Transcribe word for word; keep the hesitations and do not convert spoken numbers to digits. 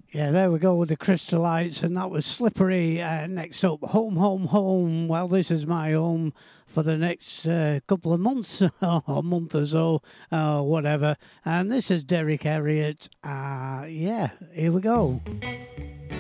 Yeah, there we go with the Crystalites, and that was Slippery. Uh, next up, Home, Home, Home. Well, this is my home for the next uh, couple of months, or a month or so, uh, whatever. And this is Derek Elliott. Uh, yeah, here we go.